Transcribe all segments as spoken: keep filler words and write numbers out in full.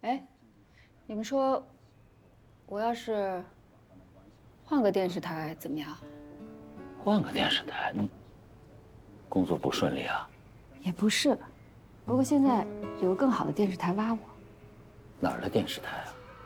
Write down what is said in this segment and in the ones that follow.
哎，你们说，我要是换个电视台怎么样？ 换个电视台，你工作不顺利啊？ 也不是，不过现在有个更好的电视台挖我。 哪儿的电视台啊？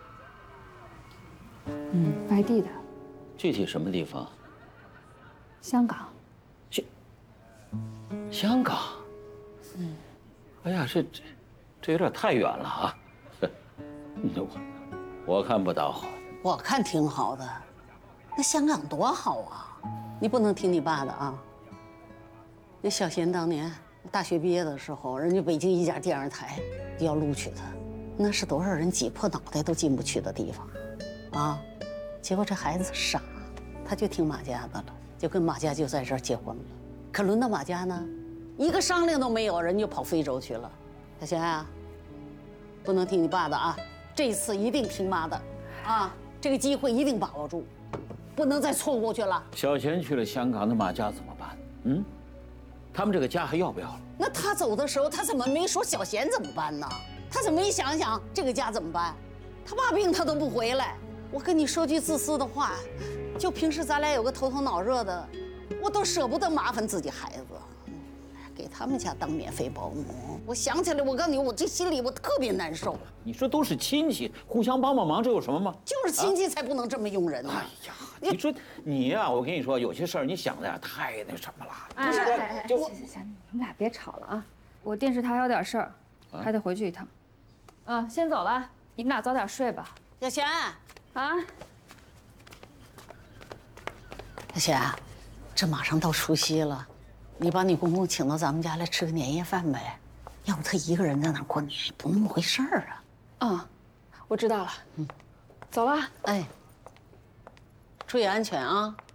嗯，外地的。 具体什么地方？ 香港。 香香港。嗯。哎呀，这这这有点太远了啊！我我看不到。 我看挺好的，那香港多好啊！你不能听你爸的啊。那小贤当年大学毕业的时候，人家北京一家电视台要录取他，那是多少人挤破脑袋都进不去的地方，啊！结果这孩子傻，他就听马家的了，就跟马家就在这儿结婚了。可轮到马家呢，一个商量都没有，人就跑非洲去了。小贤啊，不能听你爸的啊，这次一定听妈的，啊！这个机会一定把握住，不能再错过去了。 小贤去了香港，那马家怎么办？嗯，他们这个家还要不要了？ 那他走的时候，他怎么没说小贤怎么办呢？他怎么没想想这个家怎么办？他爸病他都不回来。我跟你说句自私的话，就平时咱俩有个头头脑热的，我都舍不得麻烦自己孩子，给他们家当免费保姆。我想起来，我告诉你，我这心里我特别难受。 你说都是亲戚，互相帮帮忙，这有什么吗？ 就是亲戚才不能这么用人呢。 哎呀，你说你呀，我跟你说，有些事儿你想的呀太那什么了。 不是，就行行行，你们俩别吵了啊！我电视台还有点事儿，还得回去一趟。啊，先走了，你们俩早点睡吧。 小贤啊， 小贤，这马上到除夕了，你把你公公请到咱们家来吃个年夜饭呗。要不他一个人在那过年，不那么回事儿啊。 嗯，我知道了。嗯，走了。 哎，注意安全啊。